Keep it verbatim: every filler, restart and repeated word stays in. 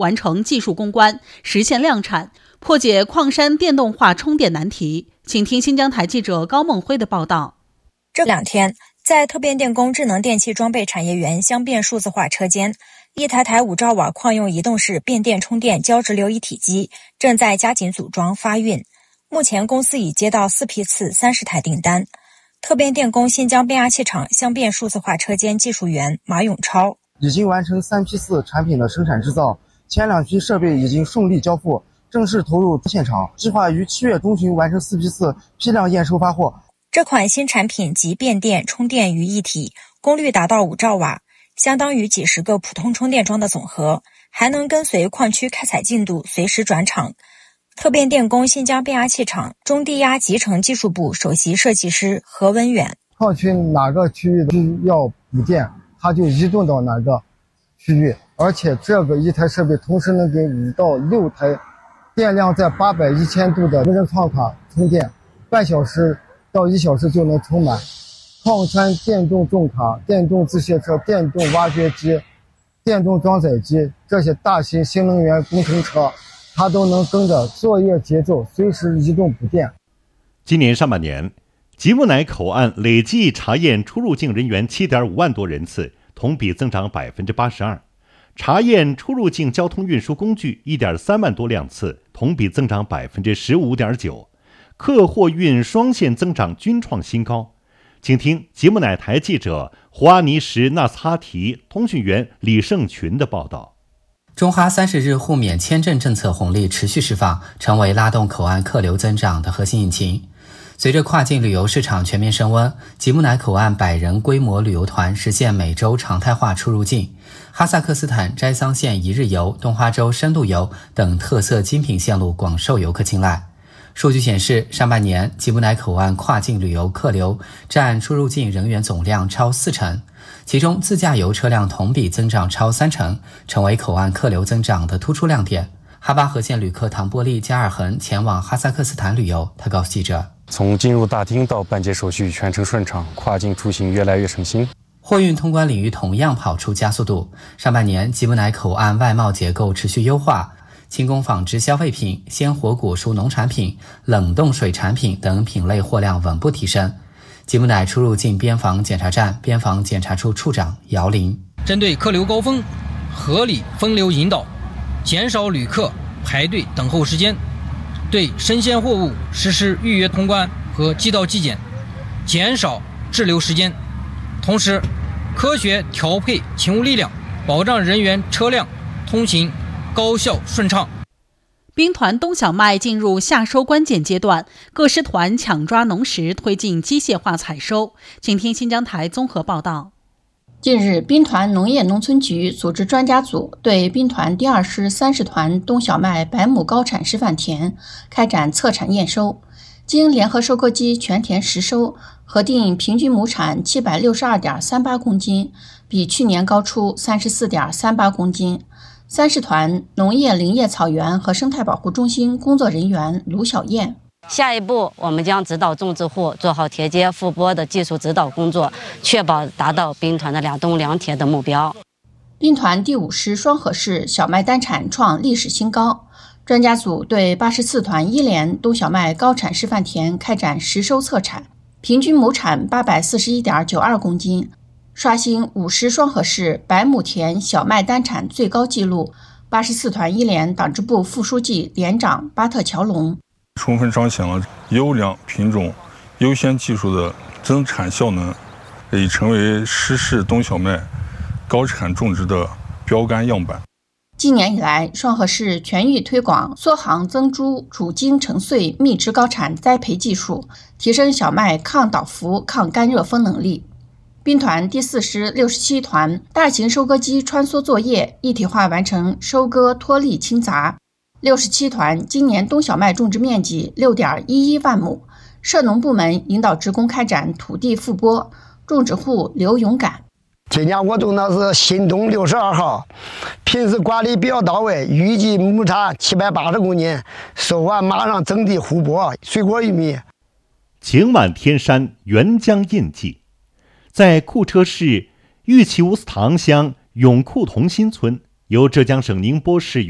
完成技术攻关，实现量产，破解矿山电动化充电难题。请听新疆台记者高梦辉的报道。 这两天，在特变电工智能电气装备产业园相变数字化车间，一台台五兆瓦矿用移动式变电充电交直流一体机正在加紧组装发运。目前公司已接到四批次三十台订单。特变电工新疆变压器厂相变数字化车间技术员马永超已经完成三批次产品的生产制造，前两批设备已经顺利交付，正式投入现场，计划于七月中旬完成四批次批量验收发货。 这款新产品集变电、充电于一体，功率达到五兆瓦，相当于几十个普通充电桩的总和，还能跟随矿区开采进度随时转场。特变电工新疆变压器厂中低压集成技术部首席设计师何文远： 矿区哪个区域需要补电，它就移动到哪个区域，而且这个一台设备同时能给五到六台电量在八百、一千度的无人矿卡充电，半小时到一小时就能充满。矿山电动重卡、电动自卸车、电动挖掘机、电动装载机这些大型新能源工程车，它都能跟着作业节奏随时移动补电。 今年上半年，吉木乃口岸累计查验出入境人员 七点五万多人次，同比增长 百分之八十二。查验出入境交通运输工具 一点三万多辆次，同比增长 百分之十五点九。客货运双线增长均创新高。请听吉木乃台记者胡阿尼什纳斯哈提通讯员李胜群的报道。 中哈三十日互免签证政策红利持续释放，成为拉动口岸客流增长的核心引擎。随着跨境旅游市场全面升温，吉木乃口岸百人规模旅游团实现每周常态化出入境。哈萨克斯坦斋桑县一日游、东花州深度游等特色精品线路广受游客青睐。数据显示，上半年吉木乃口岸跨境旅游客流占出入境人员总量超四成，其中自驾游车辆同比增长超三成，成为口岸客流增长的突出亮点。哈巴河县旅客唐波利加尔恒前往哈萨克斯坦旅游，他告诉记者： 从进入大厅到办结手续全程顺畅，跨境出行越来越省心。 货运通关领域同样跑出加速度。上半年吉木乃口岸外贸结构持续优化，轻工纺织消费品、鲜活果蔬农产品、冷冻水产品等品类货量稳步提升。吉木乃出入境边防检查站边防检查处处长姚林： 针对客流高峰，合理分流引导，减少旅客排队等候时间，对生鲜货物实施预约通关和寄到寄检，减少滞留时间，同时科学调配勤务力量，保障人员车辆通行高效顺畅。 兵团冬小麦进入夏收关键阶段，各师团抢抓农时，推进机械化采收。请听新疆台综合报道。 近日，兵团农业农村局组织专家组对兵团第二师三十团冬小麦百亩高产示范田开展测产验收，经联合收割机全田实收，核定平均亩产 七百六十二点三八公斤，比去年高出 三十四点三八公斤。三十团农业林业草原和生态保护中心工作人员卢小燕： 下一步，我们将指导种植户做好田间复播的技术指导工作，确保达到兵团的两冬两铁的目标。 兵团第五师双河市小麦单产创历史新高，专家组对八十四团一连冬小麦高产示范田开展实收测产，平均亩产 八百四十一点九二公斤，刷新五师双河市百亩田小麦单产最高纪录。八十四团一连党支部副书记、连长巴特乔龙： 充分彰显了优良品种、优先技术的增产效能，已成为师市冬小麦高产种植的标杆样板。 今年以来，双河市全域推广缩行增株主精成穗密植高产栽培技术，提升小麦抗倒伏、抗干热风能力。兵团第四师六十七团大型收割机穿梭作业，一体化完成收割脱粒清杂。六十七团今年冬小麦种植面积 六点一一万亩，涉农部门引导职工开展土地复播，种植户刘勇敢： 今年我种的是新冬六十二号，平时管理比较到位，预计亩产七百八十公斤，收完马上整地复播，水果玉米。 晴满天山，沅江印记。在库车市玉器乌斯塘乡永库同心村，由浙江省宁波市